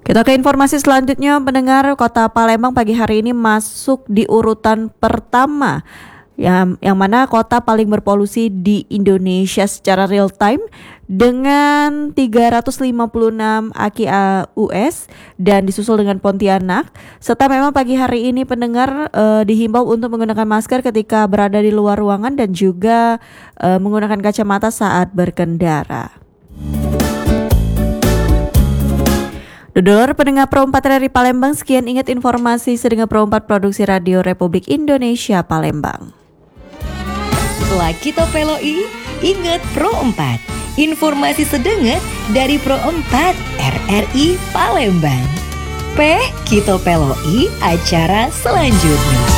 Kita ke informasi selanjutnya, pendengar. Kota Palembang pagi hari ini masuk di urutan pertama yang mana kota paling berpolusi di Indonesia secara real time dengan 356 AQI/US dan disusul dengan Pontianak. Serta memang pagi hari ini pendengar dihimbau untuk menggunakan masker ketika berada di luar ruangan dan juga menggunakan kacamata saat berkendara. Dodor pendengar Pro 4 dari Palembang, sekian ingat informasi sedengar Pro 4 Produksi Radio Republik Indonesia Palembang. Setelah kita peloi, ingat Pro 4. Informasi sedengar dari Pro 4 RRI Palembang. Kita peloi acara selanjutnya.